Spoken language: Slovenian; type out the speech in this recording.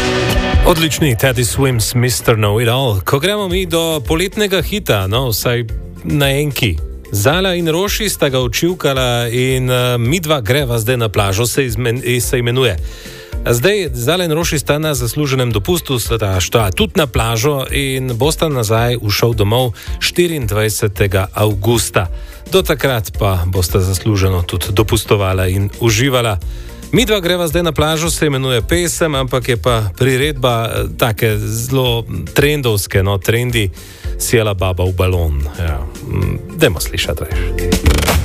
Odlični Teddy Swims, Mr. Know-It-All. Ko gremo mi do poletnega hita, no, vsaj na enki. Zala in Roši sta ga učivkala in midva greva zdaj na plažo, se imenuje. Zdaj Zala in Roši sta na zasluženem dopustu, sta šla tudi na plažo in bosta nazaj ušel domov 24. avgusta. Do takrat pa bosta zasluženo tudi dopustovala in uživala. Midva greva zdaj na plažo, se imenuje pesem, ampak je pa priredba take zelo trendovske, no, trendi Sjela baba v balon. Ja. Dajmo slišati več.